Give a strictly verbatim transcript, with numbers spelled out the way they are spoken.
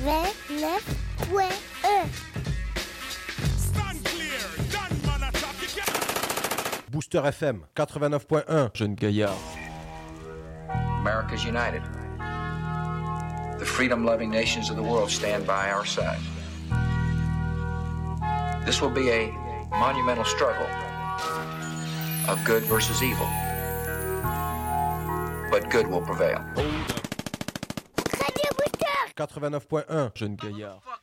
quatre-vingt-neuf point un. Booster F M quatre-vingt-neuf point un. Jeune Gaillard. America's united. The freedom-loving nations of the world stand by our side. This will be a monumental struggle of good versus evil. But good will prevail. Radio Booster quatre-vingt-neuf point un. Jeune Gaillard.